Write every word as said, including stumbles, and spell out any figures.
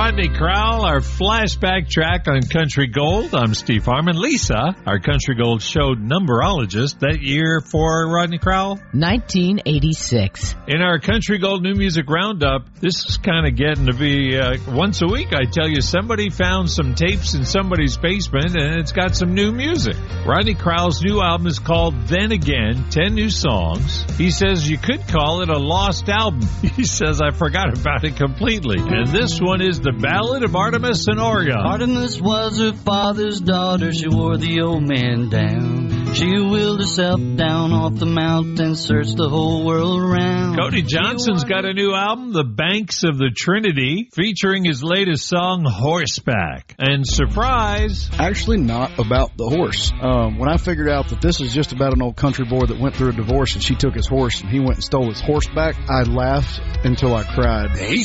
Rodney Crowell, our flashback track on Country Gold. I'm Steve Harmon. Lisa, our Country Gold show numberologist that year for Rodney Crowell? nineteen eighty-six. In our Country Gold New Music Roundup, this is kind of getting to be uh, once a week. I tell you, somebody found some tapes in somebody's basement and it's got some new music. Rodney Crowell's new album is called Then Again, ten new songs. He says you could call it a lost album. He says I forgot about it completely. And this one is the Ballad of Artemis and Orion. Artemis was her father's daughter. She wore the old man down. She wheeled herself down off the mountain, searched the whole world around. Cody Johnson's got a new album, The Banks of the Trinity, featuring his latest song, Horseback. And surprise, actually not about the horse. Um, when I figured out that this is just about an old country boy that went through a divorce and she took his horse and he went and stole his horse back, I laughed until I cried. He